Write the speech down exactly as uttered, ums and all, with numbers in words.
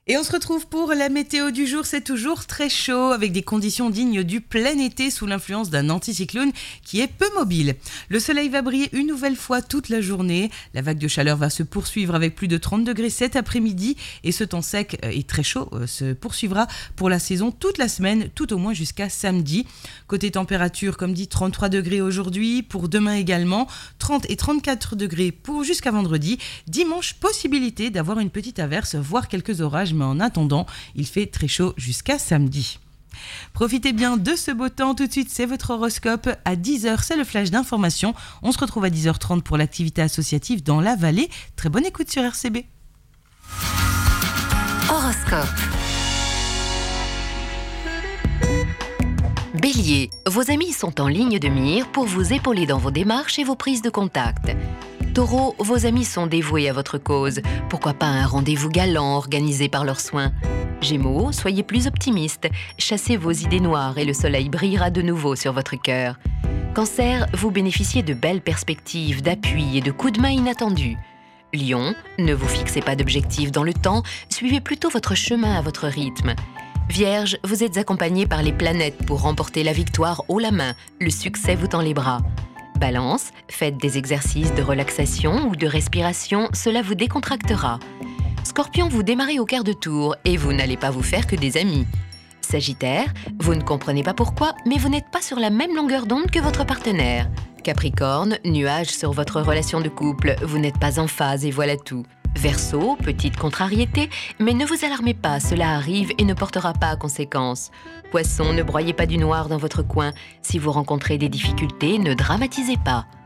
Et on se retrouve pour la météo du jour. C'est toujours très chaud avec des conditions dignes du plein été sous l'influence d'un anticyclone qui est peu mobile. Le soleil va briller une nouvelle fois toute la journée. La vague de chaleur va se poursuivre avec plus de trente degrés cet après-midi et ce temps sec et très chaud se poursuivra pour la saison toute la semaine, tout au moins jusqu'à samedi. Côté température, comme dit, trente-trois degrés aujourd'hui, pour demain également, trente et trente-quatre degrés pour jusqu'à vendredi. Dimanche, possibilité d'avoir une petite averse, voire quelques orages, mais en attendant, il fait très chaud jusqu'à samedi. Profitez bien de ce beau temps. Tout de suite, c'est votre horoscope. À dix heures, c'est le flash d'information. On se retrouve à dix heures trente pour l'activité associative dans la vallée. Très bonne écoute sur R C B. Horoscope. Bélier, vos amis sont en ligne de mire pour vous épauler dans vos démarches et vos prises de contact. Taureau, vos amis sont dévoués à votre cause. Pourquoi pas un rendez-vous galant organisé par leurs soins. Gémeaux, soyez plus optimiste. Chassez vos idées noires et le soleil brillera de nouveau sur votre cœur. Cancer, vous bénéficiez de belles perspectives, d'appui et de coups de main inattendus. Lion, ne vous fixez pas d'objectifs dans le temps, suivez plutôt votre chemin à votre rythme. Vierge, vous êtes accompagné par les planètes pour remporter la victoire haut la main. Le succès vous tend les bras. Balance, faites des exercices de relaxation ou de respiration, cela vous décontractera. Scorpion, vous démarrez au quart de tour et vous n'allez pas vous faire que des amis. Sagittaire, vous ne comprenez pas pourquoi, mais vous n'êtes pas sur la même longueur d'onde que votre partenaire. Capricorne, nuage sur votre relation de couple, vous n'êtes pas en phase et voilà tout. Verseau, petite contrariété, mais ne vous alarmez pas, cela arrive et ne portera pas à conséquence. Poisson, ne broyez pas du noir dans votre coin. Si vous rencontrez des difficultés, ne dramatisez pas.